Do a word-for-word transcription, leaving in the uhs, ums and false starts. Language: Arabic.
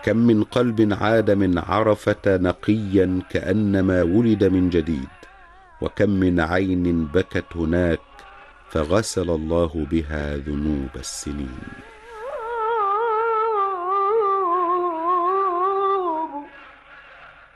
كم من قلب عاد من عرفة نقيا كأنما ولد من جديد، وكم من عين بكت هناك فغسل الله بها ذنوب السنين.